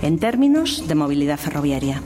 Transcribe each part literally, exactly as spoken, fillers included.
en términos de movilidad ferroviaria.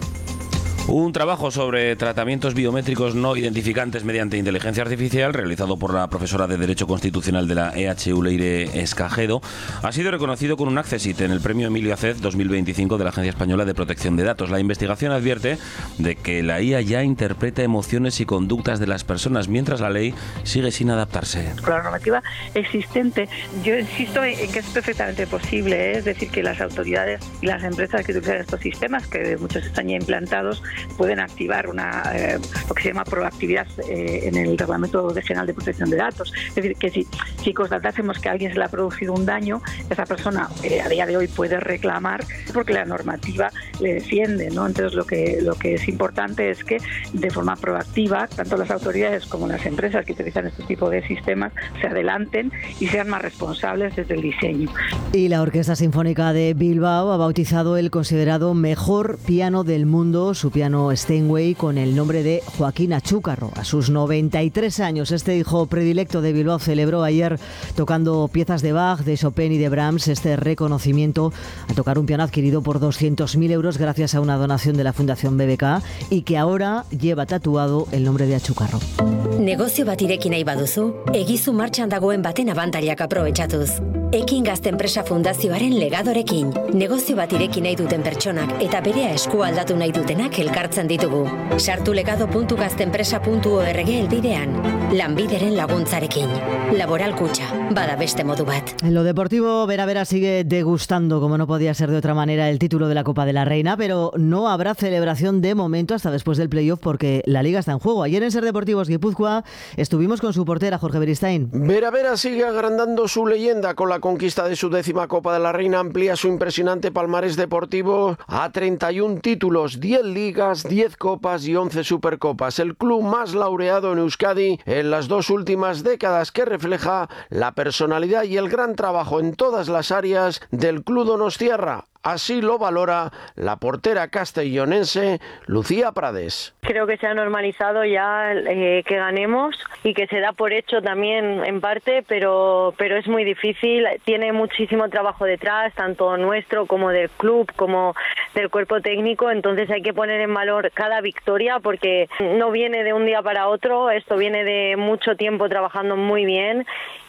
Un trabajo sobre tratamientos biométricos no identificantes mediante inteligencia artificial, realizado por la profesora de Derecho Constitucional de la E H U, Leire Escajedo, ha sido reconocido con un accésit en el Premio Emilio Acez dos mil veinticinco de la Agencia Española de Protección de Datos. La investigación advierte de que la I A ya interpreta emociones y conductas de las personas, mientras la ley sigue sin adaptarse. Con la normativa existente, yo insisto en que es perfectamente posible, ¿eh? Es decir, que las autoridades y las empresas que utilizan estos sistemas, que muchos están ya implantados, pueden activar una eh, lo que se llama proactividad eh, en el Reglamento General de Protección de Datos. Es decir, que si, si constatásemos que a alguien se le ha producido un daño, esa persona eh, a día de hoy puede reclamar porque la normativa le defiende, ¿no? Entonces lo que, lo que es importante es que de forma proactiva, tanto las autoridades como las empresas que utilizan este tipo de sistemas se adelanten y sean más responsables desde el diseño. Y la Orquesta Sinfónica de Bilbao ha bautizado el considerado mejor piano del mundo, su piano Steinway, con el nombre de Joaquín Achúcarro. A sus noventa y tres años, este hijo predilecto de Bilbao celebró ayer, tocando piezas de Bach, de Chopin y de Brahms, este reconocimiento a tocar un piano adquirido por doscientos mil euros gracias a una donación de la Fundación B B K y que ahora lleva tatuado el nombre de Achúcarro. Negozio bat ireki nahi baduzu, egizu martxan dagoen baten abantailak aprobetxatuz. Ekin Gazte Enpresa Fundazioaren legadorekin. Negozio bat ireki nahi duten pertsonak eta berea esku aldatu nahi dutenak elkartzen ditugu. Sartu legado puntu gazteenpresa puntu org elbidean. Lanbideren laguntzarekin. Laboral Kutxa, bada beste modu bat. En lo deportivo, Vera Vera sigue degustando, como no podía ser de otra manera, el título de la Copa de la Reina, pero no habrá celebración de momento hasta después del playoff porque la Liga está en juego. Ayer en Ser Deportivos Guipúzcoa estuvimos con su portera, Jorge Beristain. Vera Vera sigue agrandando su leyenda con la conquista de su décima Copa de la Reina, amplía su impresionante palmarés deportivo a treinta y un títulos, diez ligas, diez copas y once supercopas. El club más laureado en Euskadi en las dos últimas décadas, que refleja la personalidad y el gran trabajo en todas las áreas del club donostiarra. Así lo valora la portera castellonense Lucía Prades. Creo que se ha normalizado ya eh, que ganemos y que se da por hecho también en parte, pero, pero es muy difícil. Tiene muchísimo trabajo detrás, tanto nuestro como del club, como del cuerpo técnico. Entonces hay que poner en valor cada victoria porque no viene de un día para otro. Esto viene de mucho tiempo trabajando muy bien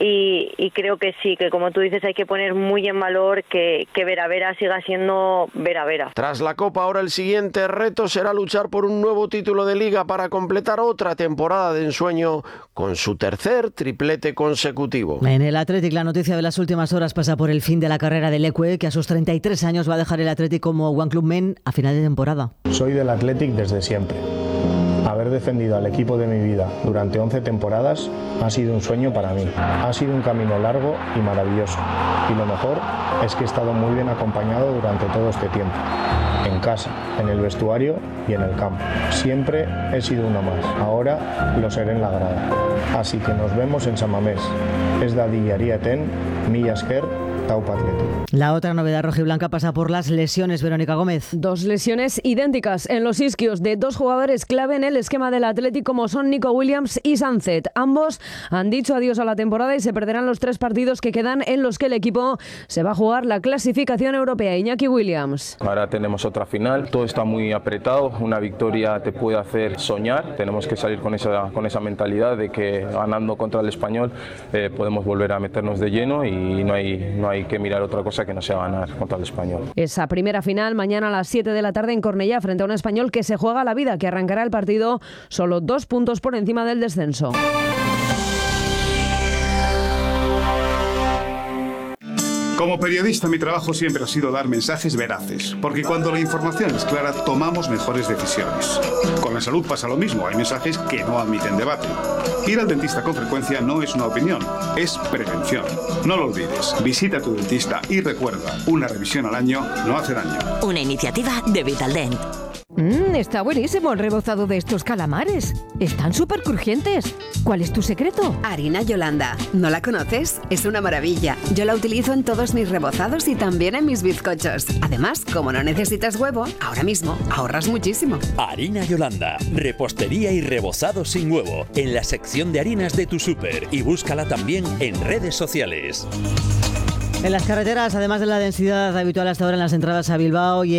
y, y creo que sí, que como tú dices hay que poner muy en valor que, que Vera Vera siga siendo Vera Vera. Tras la Copa, ahora el siguiente reto será luchar por un nuevo título de Liga para completar otra temporada de ensueño con su tercer triplete consecutivo. En el Athletic, la noticia de las últimas horas pasa por el fin de la carrera de Leque, que a sus treinta y tres años va a dejar el Athletic como One Club Men a final de temporada. Soy del Athletic desde siempre. Haber defendido al equipo de mi vida durante once temporadas ha sido un sueño para mí. Ha sido un camino largo y maravilloso. Y lo mejor es que he estado muy bien acompañado durante todo este tiempo. En casa, en el vestuario y en el campo. Siempre he sido uno más. Ahora lo seré en la grada. Así que nos vemos en San Mamés. Ez da diariaten, mila esker. La otra novedad rojiblanca pasa por las lesiones, Verónica Gómez. Dos lesiones idénticas en los isquios de dos jugadores clave en el esquema del Athletic, como son Nico Williams y Sánchez. Ambos han dicho adiós a la temporada y se perderán los tres partidos que quedan en los que el equipo se va a jugar la clasificación europea. Iñaki Williams. Ahora tenemos otra final, todo está muy apretado, una victoria te puede hacer soñar, tenemos que salir con esa, con esa mentalidad de que ganando contra el Español eh, podemos volver a meternos de lleno y no hay, no hay que mirar otra cosa que no sea ganar contra el Español. Esa primera final mañana a las siete de la tarde en Cornellá frente a un Español que se juega la vida, que arrancará el partido solo dos puntos por encima del descenso. Como periodista, mi trabajo siempre ha sido dar mensajes veraces, porque cuando la información es clara, tomamos mejores decisiones. Con la salud pasa lo mismo, hay mensajes que no admiten debate. Ir al dentista con frecuencia no es una opinión, es prevención. No lo olvides, visita a tu dentista y recuerda, una revisión al año no hace daño. Una iniciativa de Vitaldent. Mmm, está buenísimo el rebozado de estos calamares. Están súper crujientes. ¿Cuál es tu secreto? Harina Yolanda. ¿No la conoces? Es una maravilla. Yo la utilizo en todos mis rebozados y también en mis bizcochos. Además, como no necesitas huevo, ahora mismo ahorras muchísimo. Harina Yolanda. Repostería y rebozado sin huevo. En la sección de harinas de tu súper. Y búscala también en redes sociales. En las carreteras, además de la densidad habitual hasta ahora en las entradas a Bilbao y